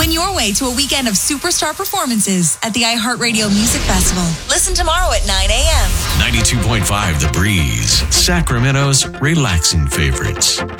Win your way to a weekend of superstar performances at the iHeartRadio Music Festival. Listen tomorrow at 9 a.m. 92.5 The Breeze, Sacramento's relaxing favorites.